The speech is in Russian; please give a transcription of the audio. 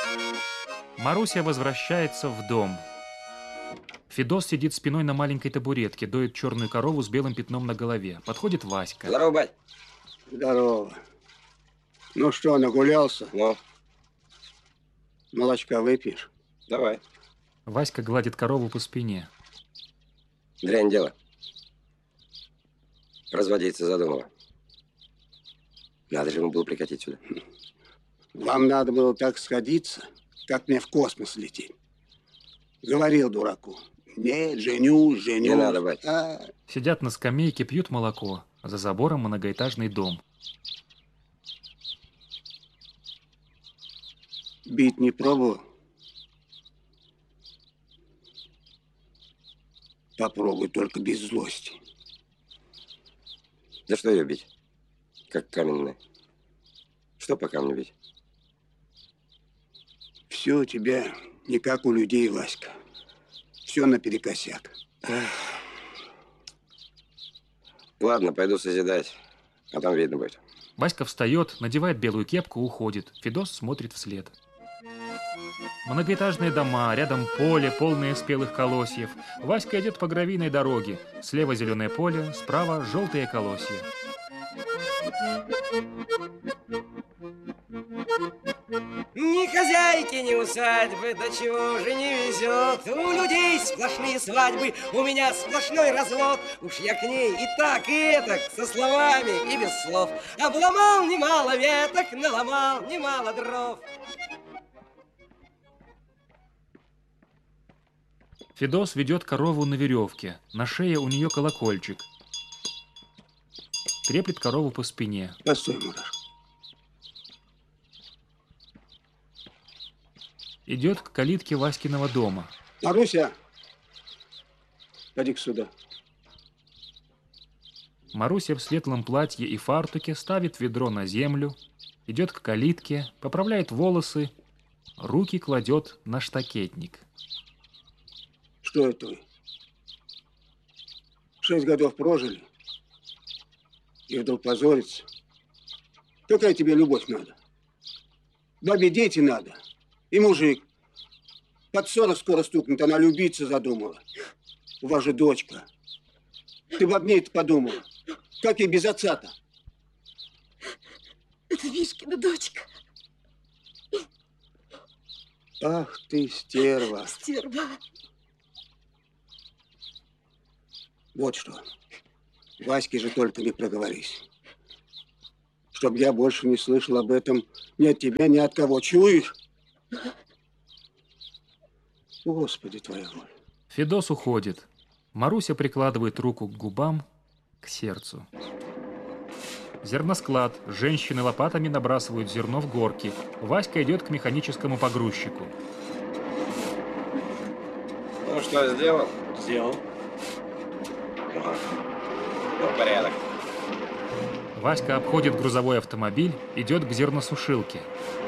Маруся возвращается в дом. Федос сидит спиной на маленькой табуретке, доит черную корову с белым пятном на голове. Подходит Васька. Здорово, бать. Здорово. Ну что, нагулялся? Ну, Молочка выпьешь? давай. Васька гладит корову по спине. Дрянь дело. Разводиться задумала. Надо же ему было прикатить сюда. Вам надо было так сходиться, как мне в космос лететь. Говорил дураку. Нет, женюсь. Не надо, бать. Сидят на скамейке, пьют молоко. За забором многоэтажный дом. Бить не пробовал? Попробуй, только без злости. За что ее бить? Как каменная. Что по камню бить? Все у тебя не как у людей, Васька. Все наперекосяк. Ладно, пойду созидать, а там видно будет. Васька встает, надевает белую кепку, уходит. Федос смотрит вслед. Многоэтажные дома, рядом поле, полное спелых колосьев. Васька идет по гравийной дороге. Слева зеленое поле, справа желтые колосья. Ни хозяйки, ни усадьбы, до чего же не везет. У людей сплошные свадьбы, у меня сплошной развод. Уж я к ней и так, и этак, со словами и без слов. Обломал немало веток, наломал немало дров. Федос ведет корову на веревке. На шее у нее колокольчик. Треплет корову по спине. Постой, Мураш. Идет к калитке Васькиного дома. Маруся, поди-ка сюда. Маруся в светлом платье и фартуке ставит ведро на землю, идет к калитке, поправляет волосы, руки кладет на штакетник. Что это вы? 6 годов прожили, и вдруг позориться. Какая тебе любовь надо? Бабе дети надо. И мужик. Под 40 скоро стукнет, она любиться задумала. У вас же дочка. Ты бы об ней-то подумала. Как ей без отца-то? Это Вишкина дочка. Ах ты, стерва. Стерва. Вот что. Ваське же только не проговорись. Чтоб я больше не слышал об этом ни от тебя, ни от кого. Чуешь? Господи, твоя воля. Федос уходит. Маруся прикладывает руку к губам, к сердцу. Зерносклад. Женщины лопатами набрасывают зерно в горки. Васька идет к механическому погрузчику. Ну что, сделал? Сделал. Ну, порядок. Васька обходит грузовой автомобиль, идет к зерносушилке.